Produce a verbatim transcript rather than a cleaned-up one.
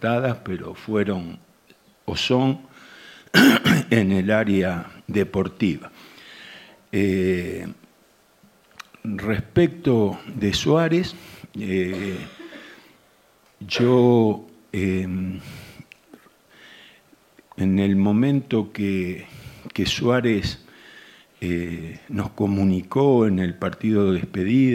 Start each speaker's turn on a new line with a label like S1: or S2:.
S1: acertadas, pero fueron o son en el área deportiva. Eh, respecto de Suárez, eh, yo eh, en el momento que, que Suárez eh, nos comunicó en el partido de despedida,